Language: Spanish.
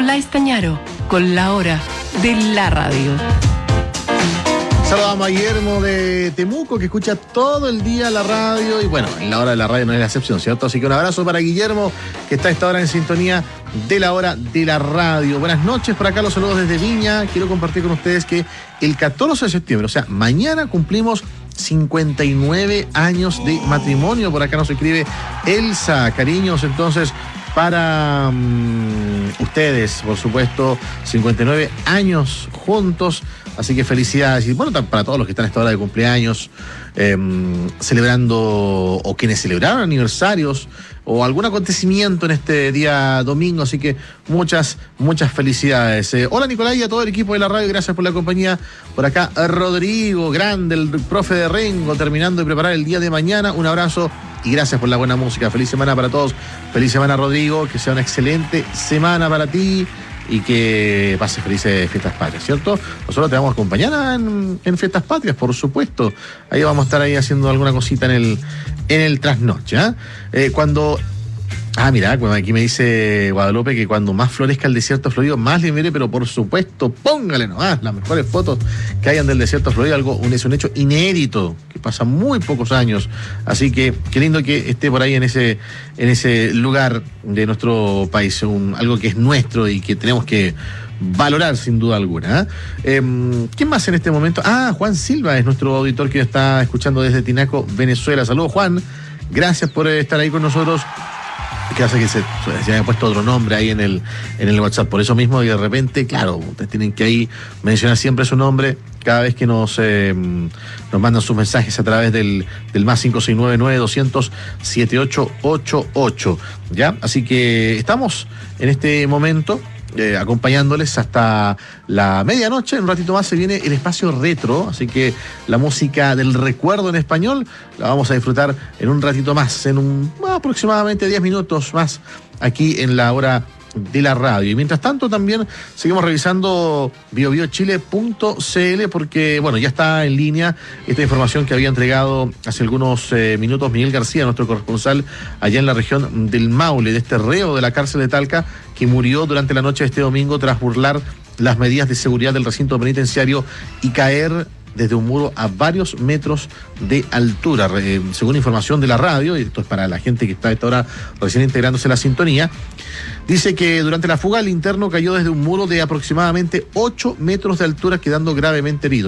Nicolás Stañaro, con la hora de la radio. Saludamos a Guillermo de Temuco, que escucha todo el día la radio, y bueno, en la hora de la radio no es la excepción, ¿cierto? Así que un abrazo para Guillermo, que está a esta hora en sintonía de la hora de la radio. Buenas noches, por acá los saludos desde Viña. Quiero compartir con ustedes que el 14 de septiembre, o sea, mañana cumplimos 59 años de matrimonio. Por acá nos escribe Elsa. Cariños, entonces, para ustedes, por supuesto, 59 años juntos. Así que felicidades. Y bueno, para todos los que están a esta hora de cumpleaños, celebrando, o quienes celebraron aniversarios, o algún acontecimiento en este día domingo. Así que muchas felicidades. Hola Nicolás y a todo el equipo de la radio, gracias por la compañía. Por acá Rodrigo, grande, el profe de Rengo, terminando de preparar el día de mañana. Un abrazo y gracias por la buena música. Feliz semana para todos. Feliz semana, Rodrigo. Que sea una excelente semana para ti y que pases felices fiestas patrias, ¿cierto? Nosotros te vamos a acompañar en fiestas patrias, por supuesto. Ahí vamos a estar ahí haciendo alguna cosita en el trasnoche, ¿eh? Mira, aquí me dice Guadalupe que cuando más florezca el desierto florido, más le mire, pero por supuesto, póngale nomás las mejores fotos que hayan del desierto florido. Es un hecho inédito, que pasa muy pocos años. Así que qué lindo que esté por ahí en ese lugar de nuestro país, algo que es nuestro y que tenemos que valorar sin duda alguna. ¿Quién más en este momento? Juan Silva es nuestro auditor que está escuchando desde Tinaco, Venezuela. Saludos, Juan. Gracias por estar ahí con nosotros. Que hace que se haya puesto otro nombre ahí en el WhatsApp. Por eso mismo, y de repente, claro, ustedes tienen que ahí mencionar siempre su nombre cada vez que nos mandan sus mensajes a través del más 569-200-7888. ¿Ya? Así que estamos en este momento acompañándoles hasta la medianoche. En un ratito más se viene el espacio retro, así que la música del recuerdo en español la vamos a disfrutar en un ratito más, aproximadamente 10 minutos más, aquí en la hora de la radio. Y mientras tanto también seguimos revisando biobiochile.cl, porque bueno, ya está en línea esta información que había entregado hace algunos minutos Miguel García, nuestro corresponsal allá en la región del Maule, de este reo de la cárcel de Talca que murió durante la noche de este domingo tras burlar las medidas de seguridad del recinto penitenciario y caer desde un muro a varios metros de altura. Según información de la radio, y esto es para la gente que está a esta hora recién integrándose a la sintonía, dice que durante la fuga el interno cayó desde un muro de aproximadamente 8 metros de altura, quedando gravemente herido.